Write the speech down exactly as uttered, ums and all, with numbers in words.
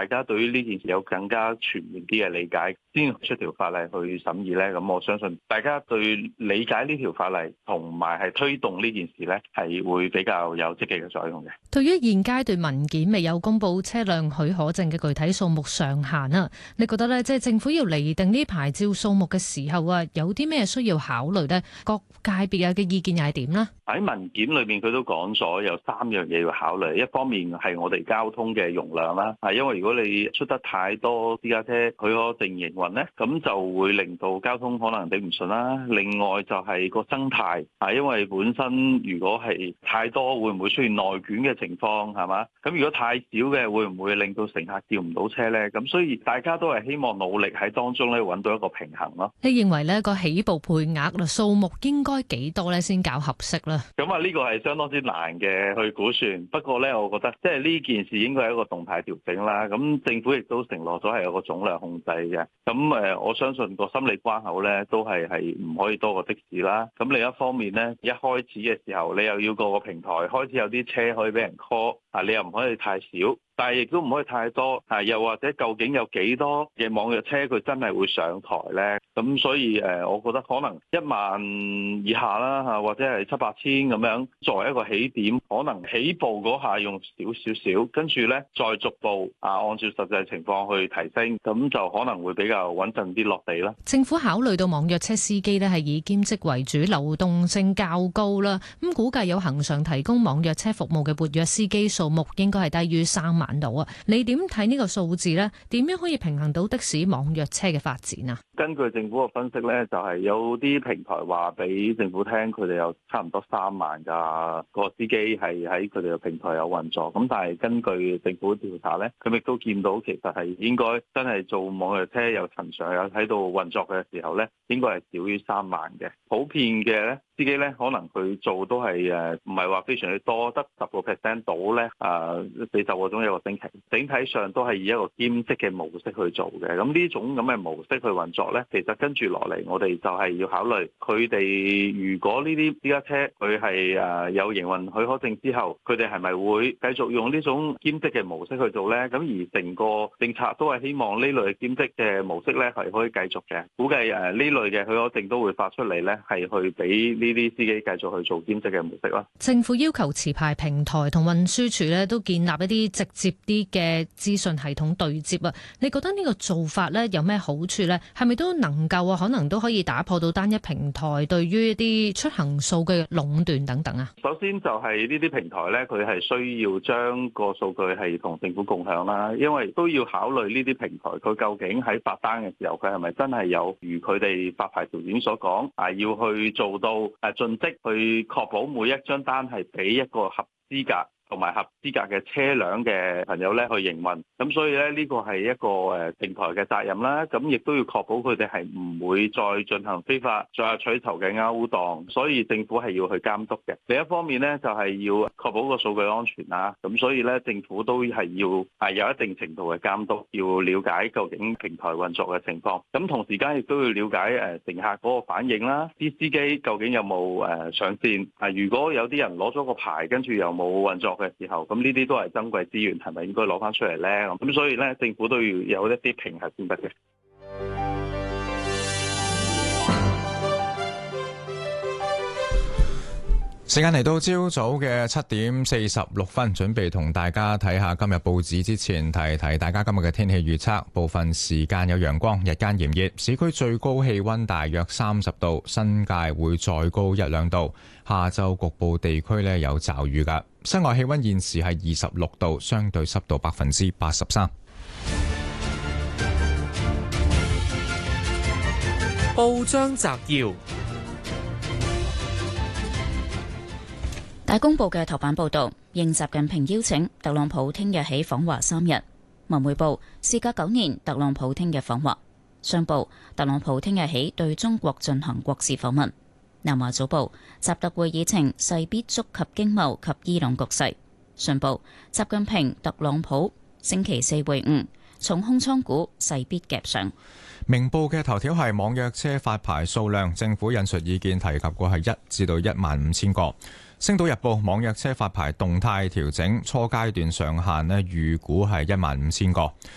家對於呢件事有更加全面啲嘅理解，先出條法例去審議咧。咁我相信大家對理解呢條法例同埋係推動呢件事咧，係會比較有積極嘅作用嘅。 對於現階段文件未有公布車輛許可證嘅具體數目上限啊，你覺得咧，即係政府要釐定呢牌照數目嘅時候啊，有啲咩需要考慮咧？各界別嘅意見又係點呢？ 喺文件裏面佢都講咗有三樣嘢要考慮，一方面係我哋交通嘅容量啦，係因為如果你出得太多私家車許可證營運咧，咁就會令到交通可能頂唔順啦。另外就係個生態，係因為本身如果係太多，會唔會出現內捲嘅情況係嘛？咁如果太少嘅，會唔會令到乘客叫唔到車咧？咁所以大家都係希望努力喺當中咧揾到一個平衡咯。 你認為呢個起步配額啦數目應該幾多咧先較合適咧？ 咁啊呢個係相當之難嘅去估算，不過咧我覺得即係呢件事應該係一個動態調整啦。咁政府亦都承諾咗係有個總量控制嘅。咁誒我相信個心理關口咧都係係唔可以多過的士啦。咁另一方面咧，一開始嘅時候你又要個個平台開始有啲車可以俾人 call 啊，你又唔可以太少。但係亦都唔可以太多，啊又或者究竟有幾多嘅網約車佢真係會上台呢？咁所以誒，我覺得可能一萬以下啦，嚇或者係七八千咁樣作為一個起點，可能起步嗰下用少少少，跟住呢再逐步啊按照實際情況去提升，咁就可能會比較穩陣啲落地啦。 政府考慮到網約車司機呢係以兼職為主，流動性較高啦，咁估計有恆常提供網約車服務嘅活躍司機數目應該係低於三萬。到啊！你點睇呢個數字呢？點樣可以平衡到的士網約車嘅發展啊？ 根據政府嘅分析呢，就係有啲平台話俾政府聽，佢哋有差唔多三萬架個司機係喺佢哋嘅平台有運作。咁但係根據政府調查呢，佢亦都見到其實係應該真係做網約車有尋常有喺度運作嘅時候呢，應該係少於三萬嘅。普遍嘅呢司機呢，可能佢做都係誒唔係話非常之多，得十個 percent 到呢，誒四十個鐘一個星期，整體上都係以一個兼職嘅模式去做嘅。咁呢種咁嘅模式去運作呢，其實跟住落嚟，我哋就係要考慮佢哋如果呢啲私家車佢係誒有營運許可證之後，佢哋係咪會繼續用呢種兼職嘅模式去做呢？咁而成個政策都係希望呢類兼職嘅模式呢係可以繼續嘅。估計誒呢類嘅許可證都會發出嚟呢，係去俾呢啲司機繼續去做兼職嘅模式啦。 政府要求持牌平台同運輸署呢都建立一啲直接啲嘅資訊系統對接啊。你覺得呢個做法呢有咩好處呢？係咪都能夠啊？可能都可以打破到單一平台對於一啲出行數據壟斷等等啊。 首先就係呢啲平台呢，佢係需要將個數據係同政府共享啦，因為都要考慮呢啲平台佢究竟喺發單嘅時候，佢係咪真係有如佢哋發牌條件所講啊，要去做到誒盡職去確保每一張單係俾一個合資格同埋合資格嘅車輛嘅朋友咧去營運，咁所以咧呢個係一個誒平台嘅責任啦。咁亦都要確保佢哋係唔會再進行非法再有取酬嘅勾當，所以政府係要去監督嘅。另一方面咧就係要確保個數據安全啦。咁所以咧政府都係要係有一定程度嘅監督，要了解究竟平台運作嘅情況。咁同時間亦都要了解誒乘客嗰個反應啦，啲司機究竟有冇誒上線啊？如果有啲人攞咗個牌跟住又冇運作嘅時候，咁呢啲都係珍貴資源，係咪應該攞翻出嚟呢？咁所以咧，政府都要有一啲平衡先得嘅。 時間嚟到朝早嘅七點四十六分，準備同大家睇下今日報紙之前，提提大家今日嘅天氣預測。部分時間有陽光，日間炎熱，市區最高氣溫大約三十度，新界會再高一兩度。下晝局部地區呢有驟雨㗎。室外氣溫現時係二十六度，相對濕度百分之八十三。 報章摘要。 大公報嘅頭版報導，應習近平邀請，特朗普聽日起訪華三日。文匯報，事隔九年，特朗普聽日訪華。商報，特朗普聽日起對中國進行國事訪問。南華早報，習特會議程勢必觸及經貿及伊朗局勢。信報，習近平、特朗普星期四會晤，重空倉股勢必夾上。 明報嘅頭條係網約車發牌數量，政府引述意見提及過係一至到一萬五千個。星島日報，網約車發牌動態調整，初階段上限呢預估係一萬五千個。